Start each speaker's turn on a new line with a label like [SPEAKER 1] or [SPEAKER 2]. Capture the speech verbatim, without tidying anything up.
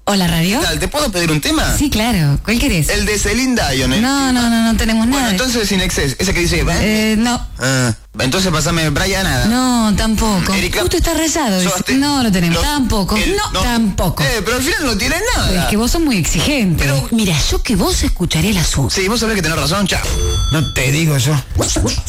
[SPEAKER 1] Hola, radio.
[SPEAKER 2] ¿Qué tal? ¿Te puedo pedir un tema?
[SPEAKER 1] Sí, claro. ¿Cuál querés?
[SPEAKER 2] El de Celine Dion. ¿eh?
[SPEAKER 1] No, no, no, no tenemos
[SPEAKER 2] Bueno,
[SPEAKER 1] nada.
[SPEAKER 2] entonces Sin Excess, ese que dice...
[SPEAKER 1] Eh, no.
[SPEAKER 2] Ah, entonces pasame Brian nada.
[SPEAKER 1] No, tampoco.
[SPEAKER 2] Erika,
[SPEAKER 1] Justo está rayado.
[SPEAKER 2] sos te-
[SPEAKER 1] No lo tenemos.
[SPEAKER 2] los-
[SPEAKER 1] tampoco.
[SPEAKER 2] el-
[SPEAKER 1] no, tampoco.
[SPEAKER 2] Eh, pero al final no tiene nada.
[SPEAKER 1] Es que vos sos muy exigente.
[SPEAKER 2] Pero-
[SPEAKER 1] Mira, yo que vos escucharé el asunto.
[SPEAKER 2] Sí, vos sabés que tenés razón, chao.
[SPEAKER 3] No te digo yo.